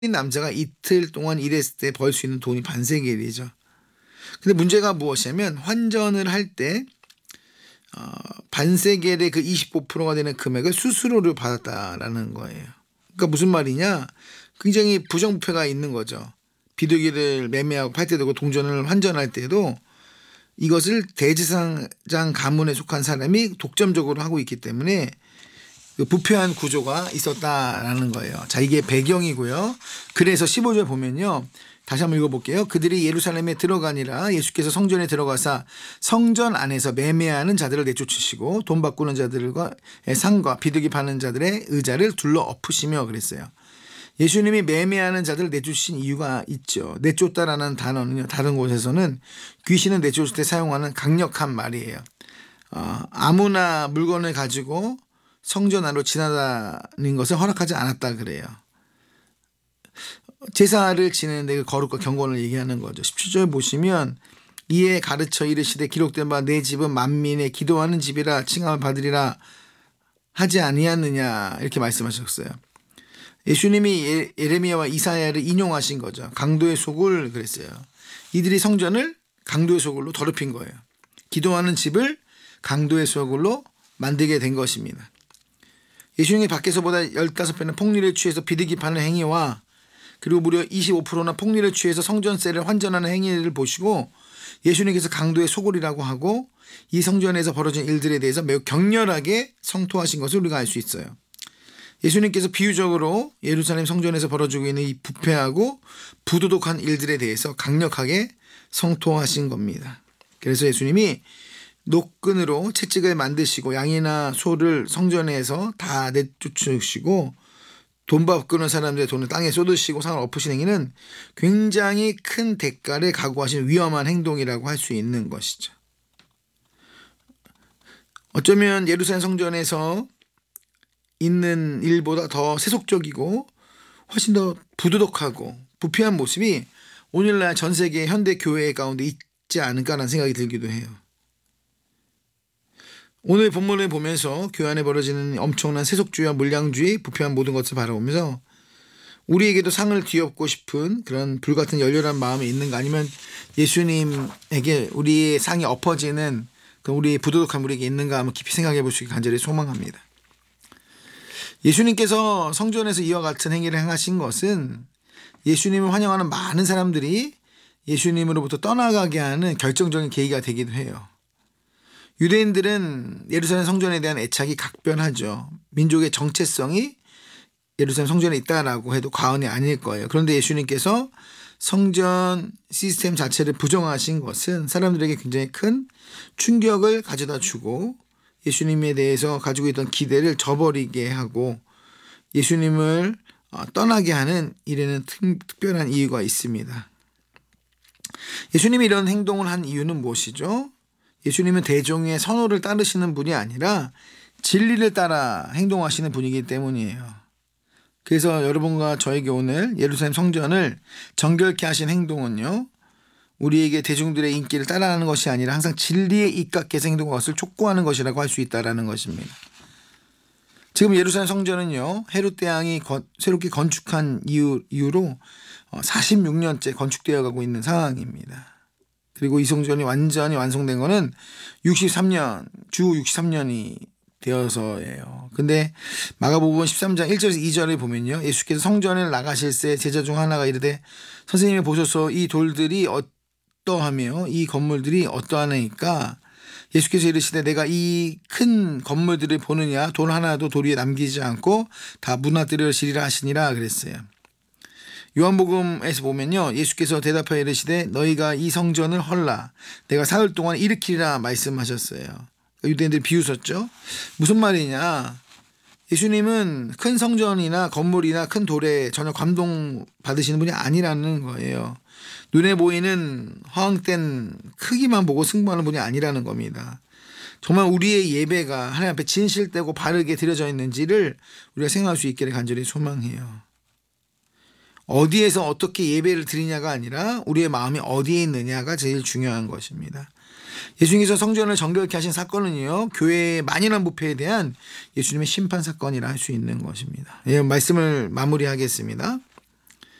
남자가 이틀 동안 일했을 때 벌 수 있는 돈이 반세겔이죠. 근데 문제가 무엇이냐면 환전을 할 때 반세겔의 그 25%가 되는 금액을 수수료를 받았다라는 거예요. 그러니까 무슨 말이냐? 굉장히 부정부패가 있는 거죠. 비둘기를 매매하고 팔 때도 동전을 환전할 때도 이것을 대제사장 가문에 속한 사람이 독점적으로 하고 있기 때문에 그 부패한 구조가 있었다라는 거예요. 자, 이게 배경이고요. 그래서 15절 보면요. 다시 한번 읽어볼게요. 그들이 예루살렘에 들어가니라. 예수께서 성전에 들어가사 성전 안에서 매매하는 자들을 내쫓으시고 돈 바꾸는 자들과의 상과 비둘기 파는 자들의 의자를 둘러 엎으시며 그랬어요. 예수님이 매매하는 자들을 내쫓으신 이유가 있죠. 내쫓다라는 단어는요. 다른 곳에서는 귀신을 내쫓을 때 사용하는 강력한 말이에요. 아무나 물건을 가지고 성전 안으로 지나다니는 것을 허락하지 않았다 그래요. 제사를 지내는데 그 거룩과 경건을 얘기하는 거죠. 17절 보시면 이에 가르쳐 이르시되 기록된 바 내 집은 만민의 기도하는 집이라 칭함을 받으리라 하지 아니하느냐 이렇게 말씀하셨어요. 예수님이 예레미야와 이사야를 인용하신 거죠. 강도의 소굴 그랬어요. 이들이 성전을 강도의 소굴로 더럽힌 거예요. 기도하는 집을 강도의 소굴로 만들게 된 것입니다. 예수님이 밖에서보다 15배는 폭리를 취해서 비둘기 파는 행위와 그리고 무려 25%나 폭리를 취해서 성전세를 환전하는 행위를 보시고 예수님께서 강도의 소굴이라고 하고 이 성전에서 벌어진 일들에 대해서 매우 격렬하게 성토하신 것을 우리가 알 수 있어요. 예수님께서 비유적으로 예루살렘 성전에서 벌어지고 있는 이 부패하고 부도덕한 일들에 대해서 강력하게 성토하신 겁니다. 그래서 예수님이 노끈으로 채찍을 만드시고 양이나 소를 성전에서 다 내쫓으시고 돈 바꾸는 사람들의 돈을 땅에 쏟으시고 상을 엎으신 행위는 굉장히 큰 대가를 각오하신 위험한 행동이라고 할 수 있는 것이죠. 어쩌면 예루살렘 성전에서 있는 일보다 더 세속적이고 훨씬 더 부도덕하고 부패한 모습이 오늘날 전 세계 현대 교회 가운데 있지 않을까라는 생각이 들기도 해요. 오늘 본문을 보면서 교회 안에 벌어지는 엄청난 세속주의와 물량주의, 부패한 모든 것을 바라보면서 우리에게도 상을 뒤엎고 싶은 그런 불같은 열렬한 마음이 있는가 아니면 예수님에게 우리의 상이 엎어지는 우리의 부도덕한 우리에게 있는가 한번 깊이 생각해 볼 수 있게 간절히 소망합니다. 예수님께서 성전에서 이와 같은 행위를 행하신 것은 예수님을 환영하는 많은 사람들이 예수님으로부터 떠나가게 하는 결정적인 계기가 되기도 해요. 유대인들은 예루살렘 성전에 대한 애착이 각별하죠. 민족의 정체성이 예루살렘 성전에 있다라고 해도 과언이 아닐 거예요. 그런데 예수님께서 성전 시스템 자체를 부정하신 것은 사람들에게 굉장히 큰 충격을 가져다 주고 예수님에 대해서 가지고 있던 기대를 저버리게 하고 예수님을 떠나게 하는 일에는 특별한 이유가 있습니다. 예수님이 이런 행동을 한 이유는 무엇이죠? 예수님은 대종의 선호를 따르시는 분이 아니라 진리를 따라 행동하시는 분이기 때문이에요. 그래서 여러분과 저에게 오늘 예루살렘 성전을 정결케 하신 행동은요. 우리에게 대중들의 인기를 따라하는 것이 아니라 항상 진리에 입각해서 행동하는 것을 촉구하는 것이라고 할 수 있다는 것입니다. 지금 예루살렘 성전은요. 헤롯 대왕이 새롭게 건축한 이후로 46년째 건축되어 가고 있는 상황입니다. 그리고 이 성전이 완전히 완성된 거는 63년, 주 63년이 되어서예요. 근데 마가복음 13장 1절에서 2절을 보면요. 예수께서 성전을 나가실새 제자 중 하나가 이르되 선생님이 보소서 이 돌들이 어떠하며 이 건물들이 어떠하나이까 예수께서 이르시되 내가 이 큰 건물들을 보느냐 돌 하나도 돌 위에 남기지 않고 다 무너뜨리시리라 하시니라 그랬어요. 요한복음에서 보면요. 예수께서 대답하여 이르시되 너희가 이 성전을 헐라 내가 사흘 동안 일으키리라 말씀하셨어요. 유대인들이 비웃었죠. 무슨 말이냐. 예수님은 큰 성전이나 건물이나 큰 돌에 전혀 감동받으시는 분이 아니라는 거예요. 눈에 보이는 허황된 크기만 보고 승부하는 분이 아니라는 겁니다. 정말 우리의 예배가 하나님 앞에 진실되고 바르게 드려져 있는지를 우리가 생각할 수 있기를 간절히 소망해요. 어디에서 어떻게 예배를 드리냐가 아니라 우리의 마음이 어디에 있느냐가 제일 중요한 것입니다. 예수님께서 성전을 정결케 하신 사건은요. 교회의 만연한 부패에 대한 예수님의 심판 사건이라 할 수 있는 것입니다. 예, 말씀을 마무리하겠습니다.